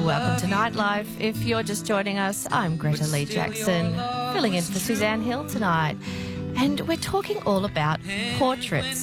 Welcome to Nightlife. If you're just joining us, I'm Greta Lee Jackson, filling in for Suzanne Hill tonight. And we're talking all about portraits.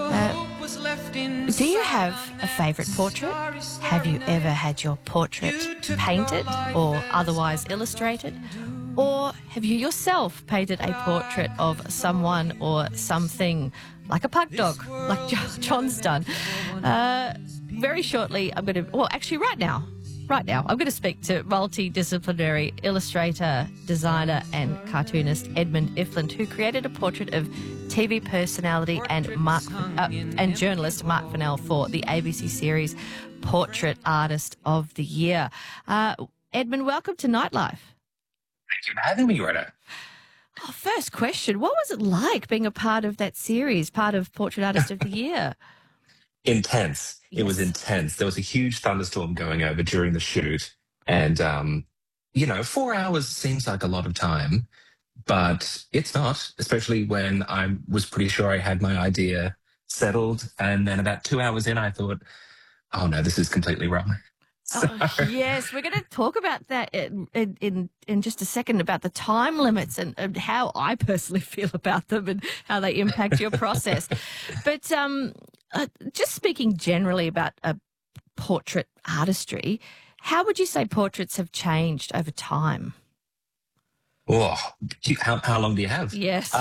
Do you have a favourite portrait? Have you ever had your portrait painted or otherwise illustrated? Or have you yourself painted a portrait of someone or something, like a pug dog, like John's done? Very shortly, I'm going to, well, actually right now, I'm going to speak to multidisciplinary illustrator, designer and cartoonist Edmund Iffland, who created a portrait of TV personality and journalist Mark Fennell for the ABC series Portrait Artist of the Year. Edmund, welcome to Nightlife. Thank you for having me, Greta. Oh, first question, what was it like being a part of that series, part of Portrait Artist of the Year? Intense. Yes. It was intense. There was a huge thunderstorm going over during the shoot. And, 4 hours seems like a lot of time, but it's not, especially when I was pretty sure I had my idea settled. And then about 2 hours in, I thought, oh, no, this is completely wrong. Oh, yes, we're going to talk about that in just a second, about the time limits and how I personally feel about them and how they impact your process. But just speaking generally about portrait artistry, how would you say portraits have changed over time? Oh, how long do you have? Yes.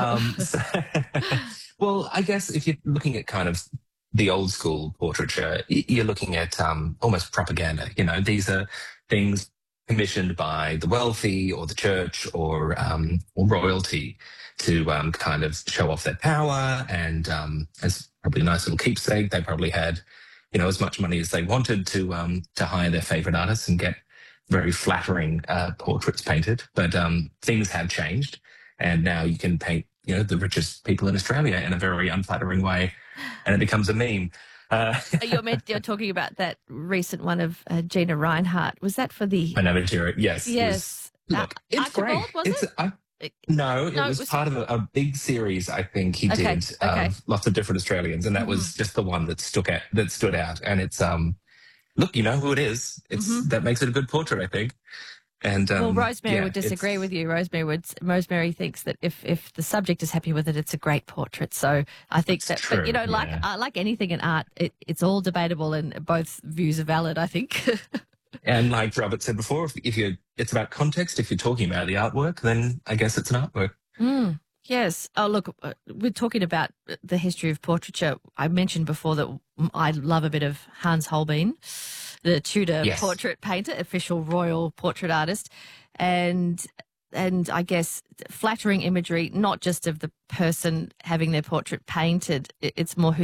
Well, I guess if you're looking at kind of the old school portraiture, you're looking at almost propaganda. These are things commissioned by the wealthy or the church or royalty to kind of show off their power. And as probably a nice little keepsake, they probably had, as much money as they wanted to hire their favorite artists and get very flattering portraits painted. But things have changed, and now you can paint, the richest people in Australia in a very unflattering way, and it becomes a meme. You're talking about that recent one of Gina Reinhardt. Was that for the... I never hear it. Yes. Yes. Look, it's Archibald, great. was it? No, it was part of a big series, I think he did, of lots of different Australians, and that was just the one that stood out. And it's, look, you know who it is. That makes it a good portrait, I think. And well, Rosemary would disagree with you. Rosemary thinks that if the subject is happy with it, it's a great portrait. So I think that, true, but like anything in art, it's all debatable, and both views are valid, I think. And like Robert said before, it's about context. If you're talking about the artwork, then I guess it's an artwork. Yes. Oh, look, we're talking about the history of portraiture. I mentioned before that I love a bit of Hans Holbein, the Tudor portrait painter, official royal portrait artist, and I guess flattering imagery, not just of the person having their portrait painted. It's more who